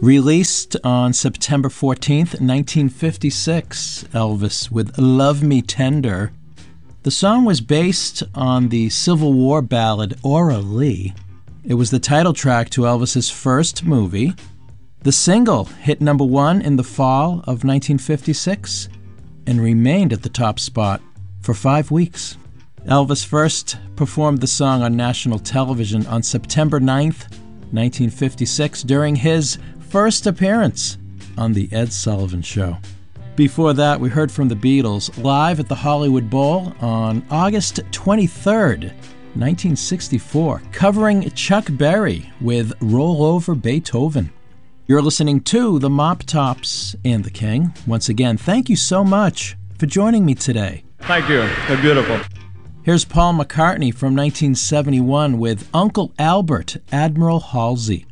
Released on September 14th, 1956, Elvis with Love Me Tender. The song was based on the Civil War ballad Aura Lee. It was the title track to Elvis's first movie. The single hit number 1 in the fall of 1956 and remained at the top spot for 5 weeks. Elvis first performed the song on national television on September 9th, 1956, during his first appearance on The Ed Sullivan Show. Before that, we heard from the Beatles live at the Hollywood Bowl on August 23rd, 1964, covering Chuck Berry with Roll Over Beethoven. You're listening to the Mop Tops and the King. Once again, thank you so much for joining me today. Thank you. They're beautiful. Here's Paul McCartney from 1971 with Uncle Albert, Admiral Halsey.